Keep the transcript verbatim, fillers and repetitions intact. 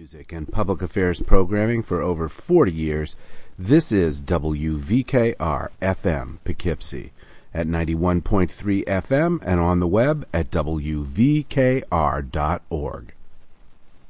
music and public affairs programming for over forty years, this is W V K R F M Poughkeepsie at ninety-one point three F M and on the web at W V K R dot org.